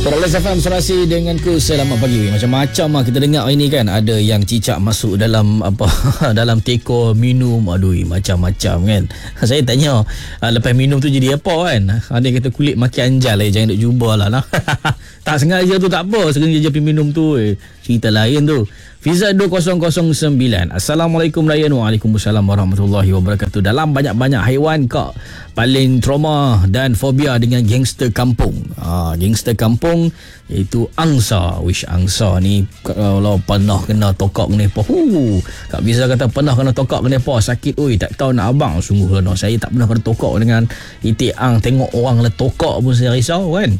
Perlis FM serasi denganku. Selamat pagi. Macam-macam lah kita dengar ini kan. Ada yang cicak masuk dalam apa dalam teko minum. Aduh, macam-macam kan. Saya tanya, lepas minum tu jadi apa kan? Ada yang kata kulit makin anjal jangan duk jubah lah. Tak sengaja tu tak apa, sengaja pergi minum tu cerita lain tu. Fiza 2009. Assalamualaikum Ryan. Waalaikumsalam warahmatullahi wabarakatuh. Dalam banyak-banyak haiwan kak paling trauma dan fobia dengan gangster kampung. Gangster kampung iaitu angsa. Wish angsa ni kalau pernah kena tokak kena apa. Kak Fiza kata pernah kena tokak kena apa, sakit oi, tak tahu nak abang. Sungguh lah, saya tak pernah kena tokak dengan itik ang. Tengok orang le tokak pun saya risau kan.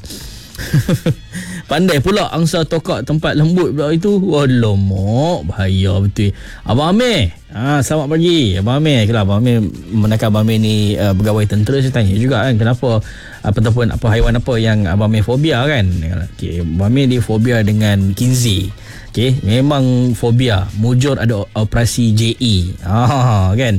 Pandai pula angsa tokak tempat lembut pula itu. Alamak, bahaya betul. Abang Amir, selamat pagi. Abang Amir, Abang Amir menakar Abang Amir ni pegawai tentera. Saya tanya juga kan, kenapa ataupun apa haiwan apa yang Abang Amir fobia kan. Okay, Abang Amir dia fobia dengan kinzi. Okay, memang fobia. Mujur ada operasi JE kan.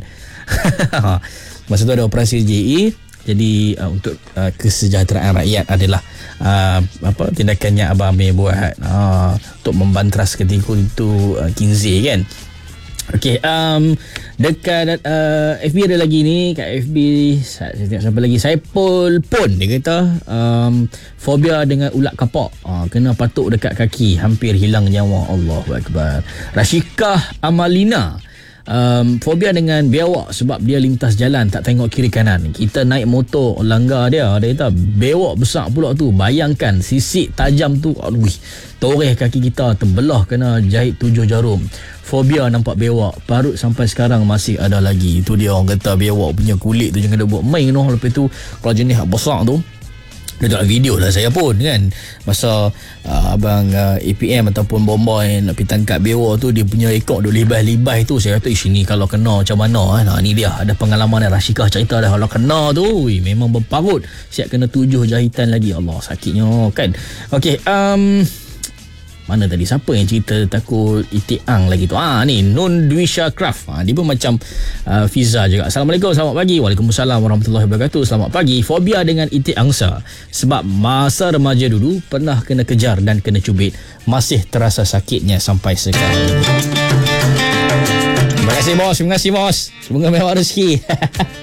Masa tu ada operasi JE. Jadi untuk kesejahteraan rakyat adalah tindakan yang Abang Amir buat untuk membantras ketika itu kinzi kan. Okey, dekat FB ada lagi ni, kat FB saya tengok siapa lagi, saya pun dia kata fobia dengan ulat kapak, kena patuk dekat kaki hampir hilang nyawa. Allahu akbar. Rashikah Amalina, fobia dengan biawak sebab dia lintas jalan tak tengok kiri kanan. Kita naik motor langgar dia kata biawak besar pula tu. Bayangkan sisik tajam tu, aduh, toreh kaki kita, terbelah kena jahit 7 jarum. Fobia nampak biawak, parut sampai sekarang masih ada lagi. Itu dia orang kata biawak punya kulit tu jangan ada buat main noh. Lepas tu kalau jenis besar tu, dia tengok video lah saya pun kan, masa abang APM ataupun Bombay nak pergi tangkap biawak tu, dia punya ekor duk libas-libas tu. Saya kata sini kalau kena macam mana ni dia ada pengalaman Rashikah cerita dah, kalau kena tu memang berparut, siap kena 7 jahitan lagi. Allah, sakitnya kan. Okey, mana tadi siapa yang cerita takut itik ang lagi tu? Ni Nun Dwisha Craft. Dia pun macam Fiza juga. Assalamualaikum, selamat pagi. Waalaikumsalam warahmatullahi wabarakatuh. Selamat pagi. Fobia dengan itik angsa sebab masa remaja dulu pernah kena kejar dan kena cubit. Masih terasa sakitnya sampai sekarang. Terima kasih bos. Semoga mewah rezeki.